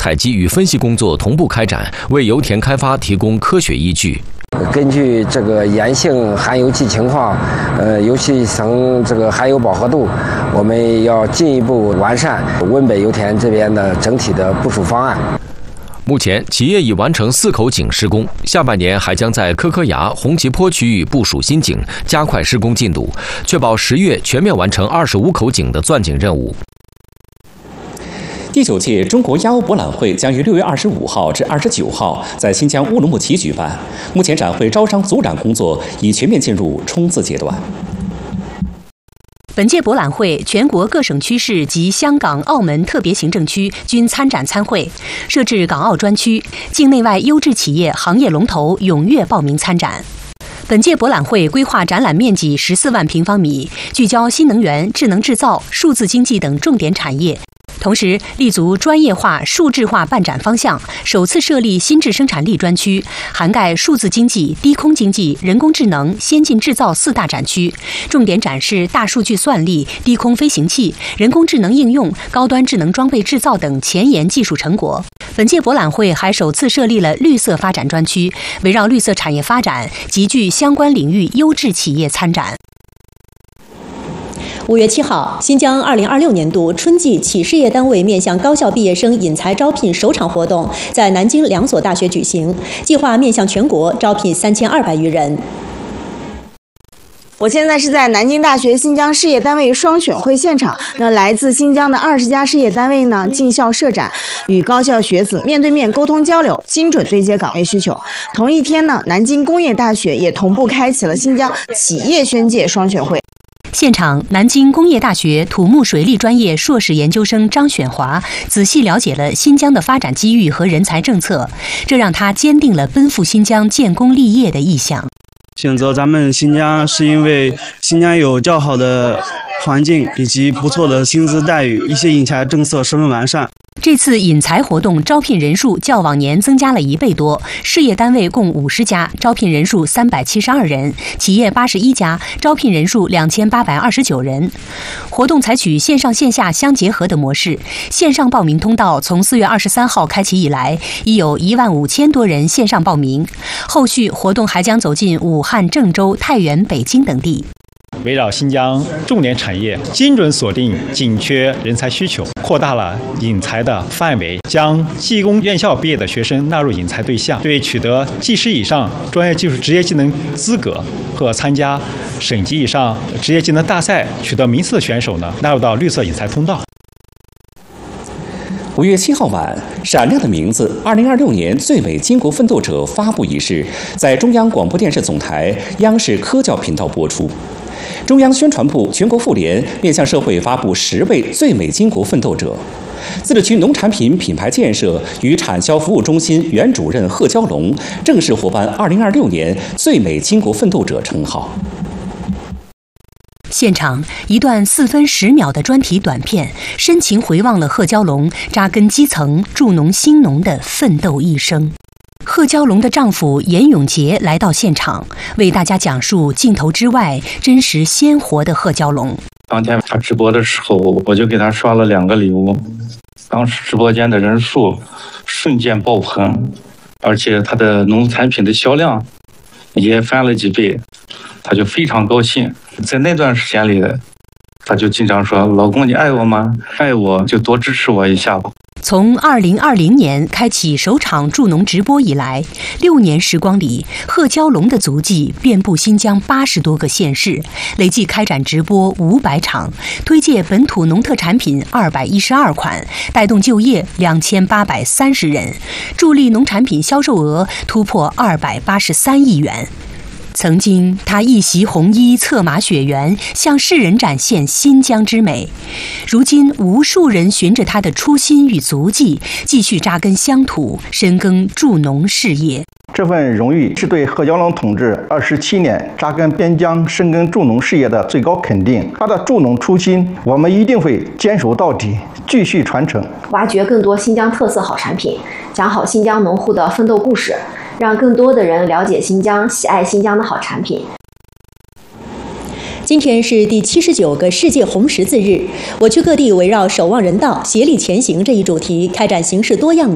采集与分析工作同步开展，为油田开发提供科学依据。 根据这个盐性含油气情况，油气层这个含油饱和度，我们要进一步完善温北油田这边的整体的部署方案。 目前，企业已完成4口井施工，下半年还将在科科崖、红旗坡区域部署新井，加快施工进度，确保10月全面完成25口井的钻井任务。 第9届中国亚欧博览会将于6月25号至29号在新疆乌鲁木齐举办。目前，展会招商组展工作已全面进入冲刺阶段。 本届博览会，全国各省区市及香港、澳门特别行政区均参展参会，设置港澳专区，境内外优质企业、行业龙头踊跃报名参展。本届博览会规划展览面积14万平方米，聚焦新能源、智能制造、数字经济等重点产业。同时，立足专业化、数质化办展方向，首次设立新质生产力专区，涵盖数字经济、低空经济、人工智能、先进制造4大展区，重点展示大数据算力、低空飞行器、人工智能应用、高端智能装备制造等前沿技术成果。本届博览会还首次设立了绿色发展专区，围绕绿色产业发展，集聚相关领域优质企业参展。 5月7号，新疆2026年度春季企事业单位面向高校毕业生引才招聘首场活动在南京2所大学举行，计划面向全国招聘3200余人。 我现在是在南京大学新疆事业单位双选会现场，来自新疆的20家事业单位进校设展，与高校学子面对面沟通交流，精准对接岗位需求。同一天南京工业大学也同步开启了新疆企业宣介双选会。 现场，南京工业大学土木水利专业硕士研究生张选华仔细了解了新疆的发展机遇和人才政策，这让他坚定了奔赴新疆建功立业的意向。 选择咱们新疆是因为新疆有较好的环境以及不错的薪资待遇，一些引才政策十分完善。 这次引才活动招聘人数较往年增加了1倍多，事业单位共50家，招聘人数372人；企业81家，招聘人数2829人。活动采取线上线下相结合的模式，线上报名通道从4月23号开启以来，已有15000多人线上报名。后续活动还将走进武汉、郑州、太原、北京等地。 围绕新疆重点产业，精准锁定紧缺人才需求，扩大了引才的范围，将技工院校毕业的学生纳入引才对象，对取得技师以上专业技术职业技能资格和参加省级以上职业技能大赛取得名次的选手纳入到绿色引才通道。 5月7号晚，闪亮的名字2026年最美巾帼奋斗者发布仪式在中央广播电视总台央视科教频道播出。中央宣传部全国妇联面向社会发布10位最美巾帼奋斗者。自治区农产品品牌建设与产销服务中心原主任贺娇龙正式获颁2026年最美巾帼奋斗者称号。 现场一段4分10秒的专题短片，深情回望了贺娇龙扎根基层、助农兴农的奋斗一生。贺娇龙的丈夫严永杰来到现场，为大家讲述镜头之外真实鲜活的贺娇龙。 当天他直播的时候，我就给他刷了2个礼物，当时直播间的人数瞬间爆棚，而且他的农产品的销量也翻了几倍，他就非常高兴。在那段时间里，他就经常说：“老公，你爱我吗？爱我就多支持我一下吧。” 从2020年开启首场助农直播以来，6年时光里，贺娇龙的足迹遍布新疆80多个县市，累计开展直播500场，推介本土农特产品212款，带动就业2830人，助力农产品销售额突破283亿元。曾经，他一袭红衣，策马雪原，向世人展现新疆之美。如今，无数人循着他的初心与足迹，继续扎根乡土，深耕助农事业。 这份荣誉是对贺娇龙同志27年扎根边疆、深耕助农事业的最高肯定。他的助农初心，我们一定会坚守到底，继续传承， 挖掘更多新疆特色好产品，讲好新疆农户的奋斗故事，让更多的人了解新疆，喜爱新疆的好产品。 今天是第79个世界红十字日，我区各地围绕守望人道、协力前行这一主题，开展形式多样